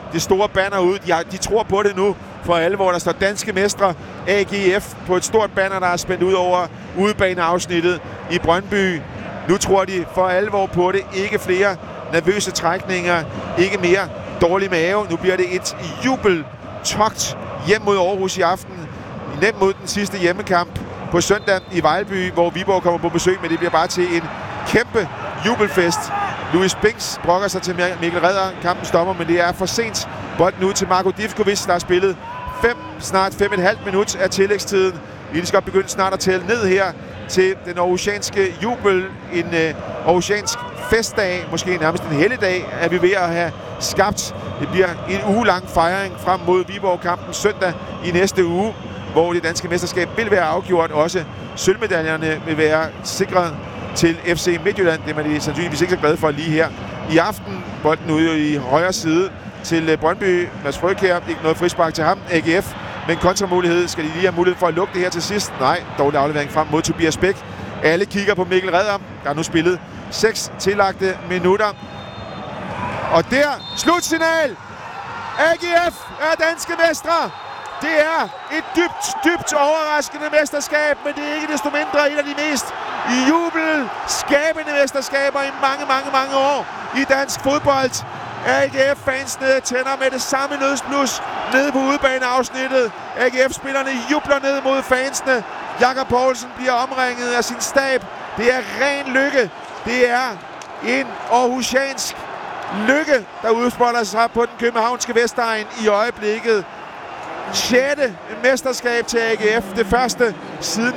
det store banner ud. De tror på det nu for alvor. Der står danske mestre AGF på et stort banner, der er spændt ud over udebaneafsnittet i Brøndby. Nu tror de for alvor på det. Ikke flere nervøse trækninger. Ikke mere dårlig mave. Nu bliver det et jubeltogt hjem mod Aarhus i aften. Nemt mod den sidste hjemmekamp på søndag i Vejlby, hvor Viborg kommer på besøg, men det bliver bare til en kæmpe jubelfest. Louis Binks brokker sig til Mikkel Redder. Kampen stopper, men det er for sent. Bolden ud til Marko Divkovic, der har spillet snart 5,5 minut af tillægstiden. Vi skal begynde snart at tælle ned her til den aarhusianske jubel. En aarhusiansk festdag, måske nærmest en helligdag, er vi ved at have skabt. Det bliver en ugelang fejring frem mod Viborg-kampen søndag i næste uge, hvor det danske mesterskab vil være afgjort. Også sølvmedaljerne vil være sikret til FC Midtjylland. Det er man sandsynligvis ikke så glad for lige her i aften. Bolden ude i højre side til Brøndby. Mads Frøkjær, ikke noget frispark til ham. AGF med en kontramulighed. Skal de lige have mulighed for at lukke det her til sidst? Nej, dårlig aflevering frem mod Tobias Bæk. Alle kigger på Mikkel Redder. Der er nu spillet 6 tillagte minutter. Og der, slutsignal! AGF er danske mestre! Det er et dybt overraskende mesterskab, men det er ikke desto mindre et af de mest jubelskabende mesterskaber i mange år i dansk fodbold. AGF-fansene tænder med det samme nødsblus nede på udebaneafsnittet. AGF-spillerne jubler ned mod fansene. Jakob Poulsen bliver omringet af sin stab. Det er ren lykke. Det er en aarhusiansk lykke, der udspolder sig på den københavnske Vestegn i øjeblikket. 6. mesterskab til AGF. Det første siden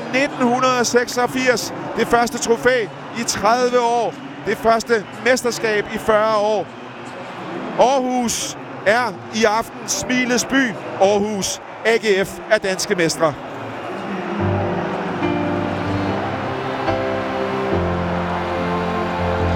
1986. Det første trofæ i 30 år. Det første mesterskab i 40 år. Aarhus er i aften smilets by. Aarhus AGF er danske mestre.